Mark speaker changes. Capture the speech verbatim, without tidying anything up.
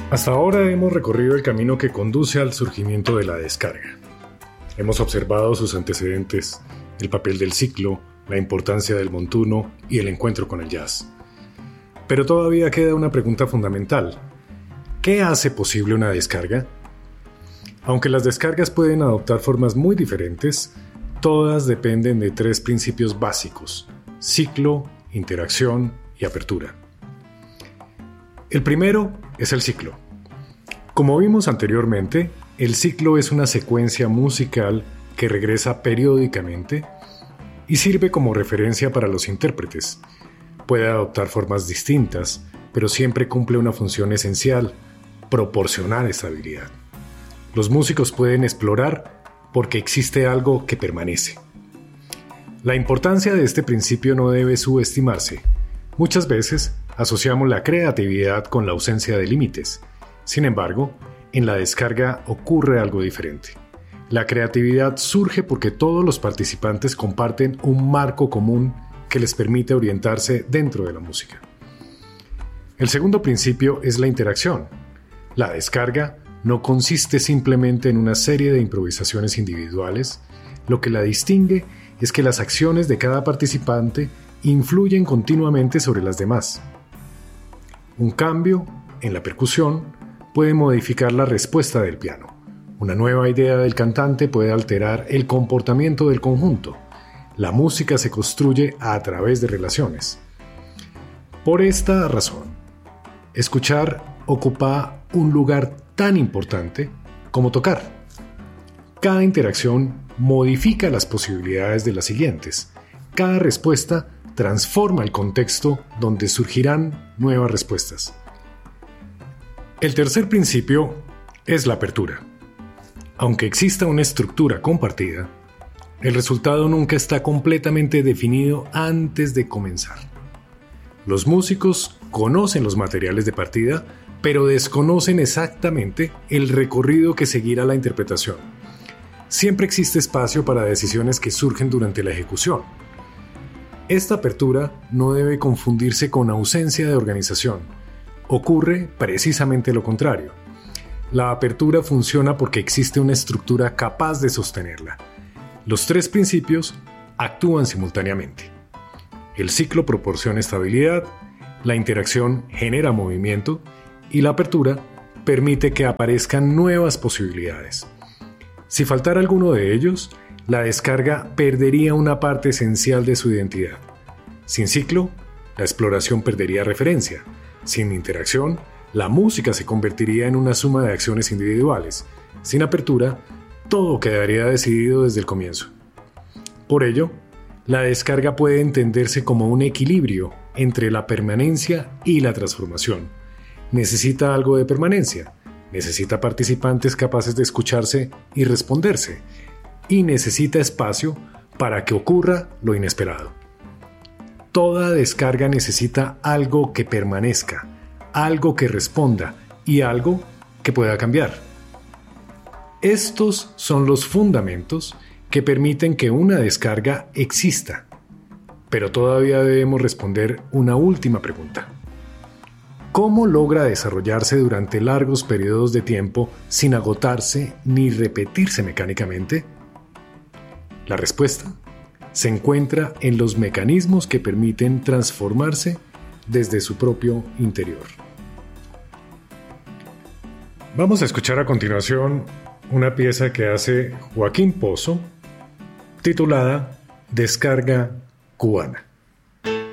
Speaker 1: Hasta ahora hemos recorrido el camino que conduce al surgimiento de la descarga. Hemos observado sus antecedentes, el papel del ciclo, la importancia del montuno y el encuentro con el jazz. Pero todavía queda una pregunta fundamental. ¿Qué hace posible una descarga? Aunque las descargas pueden adoptar formas muy diferentes, todas dependen de tres principios básicos: ciclo, interacción y apertura. El primero es el ciclo. Como vimos anteriormente, el ciclo es una secuencia musical que regresa periódicamente y sirve como referencia para los intérpretes. Puede adoptar formas distintas, pero siempre cumple una función esencial: proporcionar estabilidad. Los músicos pueden explorar porque existe algo que permanece. La importancia de este principio no debe subestimarse. Muchas veces asociamos la creatividad con la ausencia de límites. Sin embargo, en la descarga ocurre algo diferente. La creatividad surge porque todos los participantes comparten un marco común que les permite orientarse dentro de la música. El segundo principio es la interacción. La descarga no consiste simplemente en una serie de improvisaciones individuales. Lo que la distingue es que las acciones de cada participante influyen continuamente sobre las demás. Un cambio en la percusión puede modificar la respuesta del piano. Una nueva idea del cantante puede alterar el comportamiento del conjunto. La música se construye a través de relaciones. Por esta razón, escuchar ocupa un lugar tan importante como tocar. Cada interacción modifica las posibilidades de las siguientes. Cada respuesta transforma el contexto donde surgirán nuevas respuestas. El tercer principio es la apertura. Aunque exista una estructura compartida, el resultado nunca está completamente definido antes de comenzar. Los músicos conocen los materiales de partida, pero desconocen exactamente el recorrido que seguirá la interpretación. Siempre existe espacio para decisiones que surgen durante la ejecución. Esta apertura no debe confundirse con ausencia de organización. Ocurre precisamente lo contrario. La apertura funciona porque existe una estructura capaz de sostenerla. Los tres principios actúan simultáneamente. El ciclo proporciona estabilidad, la interacción genera movimiento y la apertura permite que aparezcan nuevas posibilidades. Si faltara alguno de ellos, la descarga perdería una parte esencial de su identidad. Sin ciclo, la exploración perdería referencia. Sin interacción, la música se convertiría en una suma de acciones individuales. Sin apertura, todo quedaría decidido desde el comienzo. Por ello, la descarga puede entenderse como un equilibrio entre la permanencia y la transformación. Necesita algo de permanencia, necesita participantes capaces de escucharse y responderse, y necesita espacio para que ocurra lo inesperado. Toda descarga necesita algo que permanezca, algo que responda y algo que pueda cambiar. Estos son los fundamentos que permiten que una descarga exista. Pero todavía debemos responder una última pregunta. ¿Cómo logra desarrollarse durante largos periodos de tiempo sin agotarse ni repetirse mecánicamente? La respuesta se encuentra en los mecanismos que permiten transformarse desde su propio interior. Vamos a escuchar a continuación una pieza que hace Joaquín Pozo, titulada Descarga Cubana.